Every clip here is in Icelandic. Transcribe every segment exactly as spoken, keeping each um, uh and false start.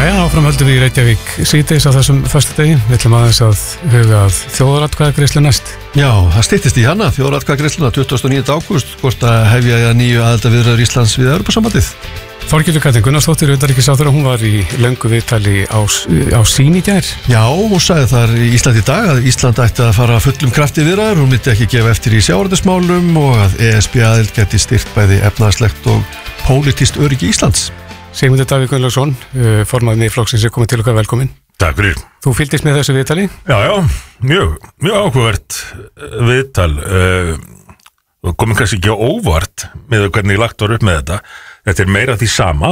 Jæja, áfram höldum við í Reykjavík síðdegis á þessum föstudegi. Við ætlum aðeins að huga að þjóðaratkvæðagreiðslu næst. Já, það styttist í hana, þjóðaratkvæðagreiðsluna tuttugasta og níunda ágúst, hvort að hefja að nýju aðildarviðræður Íslands við Evrópusambandið. Þorgerður Katrín Gunnarsdóttir, utanríkisráðherra, hún var í löngu viðtali á, á sín í gær. Já, hún sagði þar í Ísland í dag að Ísland ætti að fara fullum krafti viðræður, hún myndi ekki gefa eftir í sjávarútvegsmálum og að E S B-aðild geti styrkt bæði efnahagslegt og pólitískt öryggi Íslands. Sigmundur Davíð Gunnlaugsson, formaður Miðflokksins, er komið til okkar, velkomin. Takk fyrir. Þú fylgdist með þessu viðtali? Já, já, mjög, mjög áhugavert viðtal. Uh, komið kannski ekki á óvart með hvernig lagt var upp með þetta. Þetta er meira því sama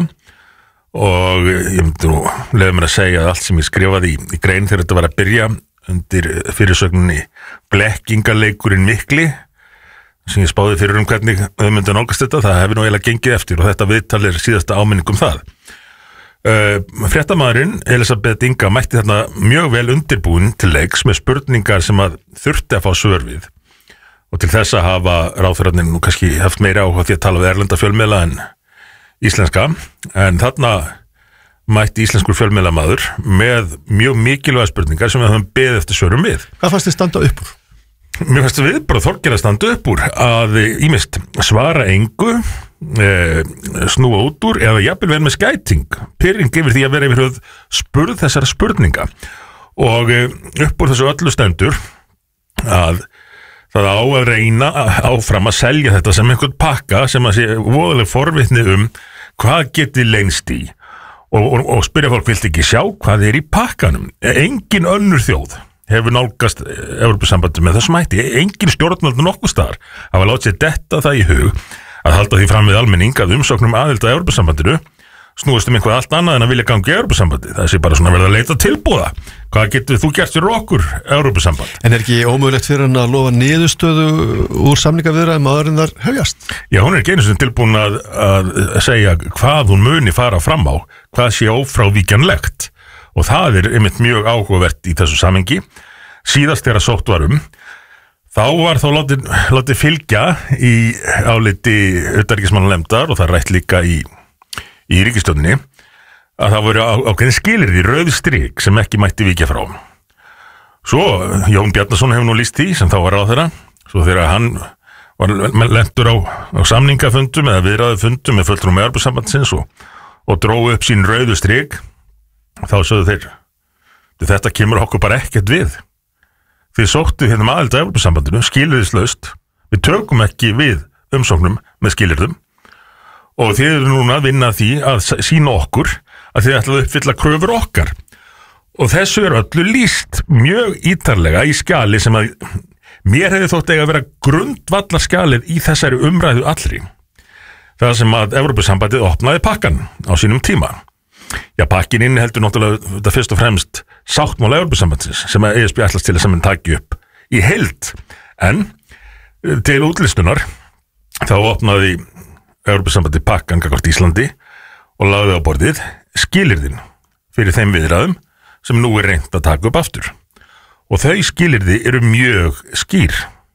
og ég myndi nú leiða mér að segja að allt sem ég skrifaði í, í grein þegar þetta var að byrja undir fyrirsögninni blekkingaleikurinn mikli sem ég spáði fyrir um hvernig þau myndi að nálgast þetta, það hefði nú eiginlega gengið eftir og þetta viðtal er síðasta áminning um það. Uh, Fréttamaðurinn Elisabeth Inga mætti þarna mjög vel undirbúin til leiks með spurningar sem að þurfti að fá svör við og til þess að hafa ráðherrarnir nú kannski haft meira áhuga því að tala við erlenda fjölmiðla en íslenska, en þarna mætti íslenskur fjölmiðlamaður með mjög mikilvæga spurningar sem við höfum beðið eftir svörum við. Hvað fannst þið standa upp úr? Mér fannst við bara Þorgerður að standa upp úr að ýmist svara engu, e, snúa út úr eða jafnvel verið með skæting, pirring yfir því að vera yfir höfð spurð þessara spurninga og e, upp úr þessu öllu stendur að það á að reyna áfram að selja þetta sem einhvern pakka sem að sé voðaleg forvitni um hvað geti leynst í og, og, og spyrja fólk, viltu ekki sjá hvað er í pakkanum? Engin önnur þjóð hefur nálgast Evrópusambandið með þessum hætti, engin stjórnvöld nokkuð staðar hafa látið sér detta það í hug að halda því fram við almenning að umsóknum aðild að Evrópusambandinu snúist um einhvað allt annað en að vilja ganga í Evrópusambandið. Það sé bara svona verið að leita tilbúða. Hvað getur þú gert fyrir okkur, Evrópusamband? En er ekki ómögulegt fyrir hann að lofa niðurstöðu úr samningaviðræðum áður en þar hefjast? Já, hún er ekki einu sinni tilbúin að, að segja hvað hún muni fara fram á, hvað sé ófrávíkjanlegt. Og það er einmitt mjög áhugavert í þessu samhengi. Síðast þegar sótt var um, þá var þá látið, látið fylgja í áliti utanríkismálanefndar og það rætt líka í í ríkisstjórninni að það voru ákveðin skilyrði rauð strik sem ekki mætti víkja frá. Svo Jón Bjarnason hefur nú lýst því sem þá var ráðherra, svo þegar hann var lentur á, á samningafundum eða viðræðufundum með fulltrúum Evrópusambandsins og, og dróðu upp sín rauðu strik, þá sögðu þeir þetta kemur okkur bara ekkert við. Þið sóttu hérna með aðild að Evrópusambandinu skilyrðislaust, við tökum ekki við umsóknum með skilyrðum og þið eru núna að vinna því að sína okkur að þið ætlaðu að uppfylla kröfur okkar. Og þessu er öllu lýst mjög ítarlega í skjali sem að mér hefði þótt eiga að vera grundvallarskjalið í þessari umræðu allri. Það sem að Evrópusambandið opnaði pakkan á sínum tíma. Já, pakkin inni heldur náttúrulega þetta fyrst og fremst sáttmála Evrópusambandsins sem að E S B ætlast til að saman taki upp í heild. En til útlistunar þá opnaði Evrópusambandið pakkan gagnvart Íslandi og lagði á borðið skilyrðin fyrir þeim viðræðum sem nú er reynt að taka upp aftur. Og þau skilyrði eru mjög skýr.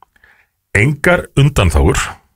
Engar undanþágur.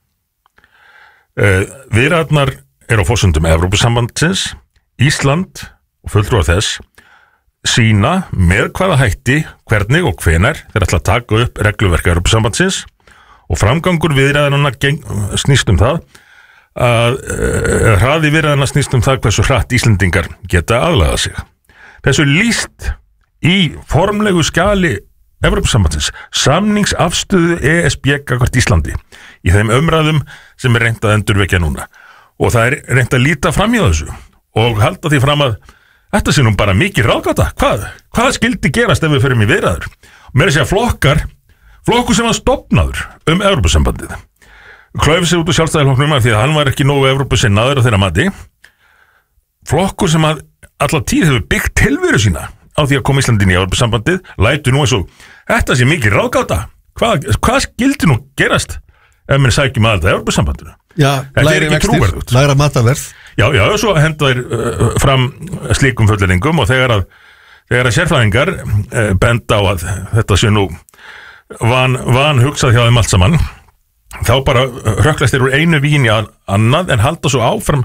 Uh, viðræðurnar eru á forsendum Evrópusambandsins, Ísland og fulltrúar þess sýna með hvaða hætti, hvernig og hvenær þeir ætla að taka upp regluverk Evrópusambandsins og framgangur viðræðurnar snýst um það að uh, hraði viðræðurnar snýst um það hversu hratt Íslendingar geta aðlagað sig. Þessu lýst í formlegu skjali Evrópusambandsins, samningsafstöðu E S B gagnvart Íslandi í þeim umræðum sem er reynt að endurvekja núna. Og það er reynt að líta fram í þessu og halda því fram að þetta sé nú bara mikið ráðgáta. Hvað? Hvað skildi gerast ef við förum í viðræður? Meira að segja flokkar, flokkur sem var stofnaður um Evrópusambandið klaufi sig út úr sjálfstæðisflokknum af því að hann var ekki nógu Evrópusinnaður á þeirra mati. Flokkur sem að alla tíð hefur byggt tilveru sína á því að koma Íslandin í Evrópusambandið, lætu nú eins og þetta sé mikið ráðgáta. Hvað, hvað skildi nú gerast ef mér sækjum aðalda Evrópusambandinu? Já, lægri vextir, lægra mataverð. Já, já, og svo henda þeir uh, fram slíkum fullyrðingum og þegar að, þegar að sérfræðingar uh, benda á að þetta sé nú van, van hugsað hjá þeim allt saman, þá bara röklast þeir úr einu víni að annað en halda svo áfram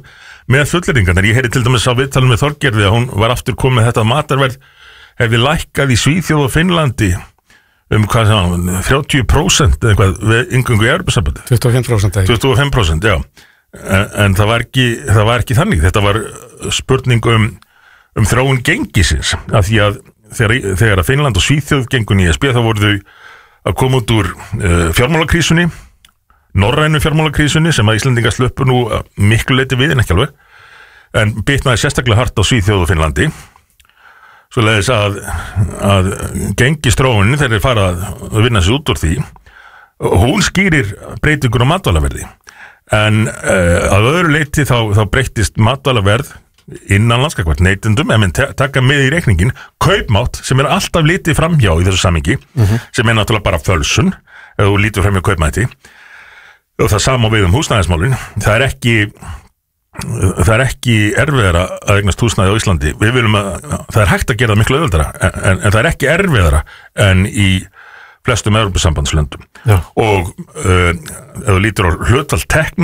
með fulleringarnar. Ég heyri til dæmis á viðtalinu með Þorgerði að hún var aftur komið þetta matarverð hefði lækkað í Svíþjóð og Finnlandi um hvað sem hann, þrjátíu prósent eða eitthvað við inngöngu í Evrópusambandið. tuttugu og fimm prósent tuttugu og fimm prósent, já. En, en það var ekki, það var ekki þannig. Þetta var spurning um, um þróun gengisins, af því að þegar, þegar að Finnland og Svíþjóð gengun í E S B þá voru þau að koma út úr uh, fjármálakrísunni, norrænu fjármálakrísunni sem að Íslendingar sluppu nú miklu leyti við en ekki alveg, en bitnaði sérstaklega hart á Svíþjóð og Finnlandi. Svoleiðis að, að gengistróunin þegar þeir fara að vinna sig út úr því, hún skýrir breytingur á matvælaverði. En uh, að öðru leyti þá, þá breyttist matvælaverð innanlands gagnvart neytendum, ef menn taka með í reikningin kaupmátt sem er alltaf litið framhjá í þessu samhengi, mm-hmm. sem er náttúrulega bara fölsun ef þú lítur framhjá kaupmætti, og það sama við um húsnæðismálin. Það er ekki það er ekki erfiðara að eignast húsnæði á Íslandi. Við viljum að það er hægt að gera það miklu auðveldara, en, en það er ekki erfiðara en í flestum Evrópusambandslöndum. Já. Og uh, ef þú lítur á hlutfall tekna